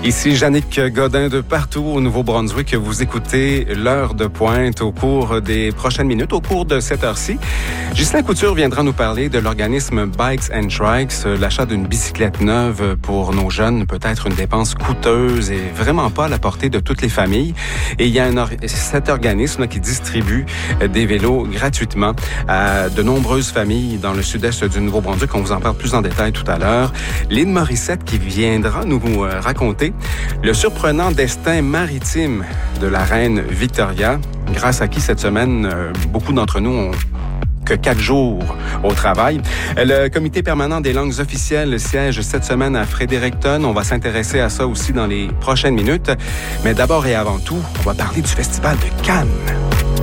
Ici Yannick Godin de partout au Nouveau-Brunswick. Vous écoutez l'heure de pointe au cours des prochaines minutes, au cours de cette heure-ci. Ghislain Couture viendra nous parler de l'organisme Bikes and Trikes. L'achat d'une bicyclette neuve pour nos jeunes peut être une dépense coûteuse et vraiment pas à la portée de toutes les familles. Et il y a cet organisme qui distribue des vélos gratuitement à de nombreuses familles dans le sud-est du Nouveau-Brunswick. On vous en parle plus en détail tout à l'heure. Lynn Morissette qui viendra nous raconter le surprenant destin maritime de la reine Victoria, grâce à qui cette semaine, beaucoup d'entre nous ont que 4 jours au travail. Le comité permanent des langues officielles siège cette semaine à Fredericton. On va s'intéresser à ça aussi dans les prochaines minutes. Mais d'abord et avant tout, on va parler du Festival de Cannes.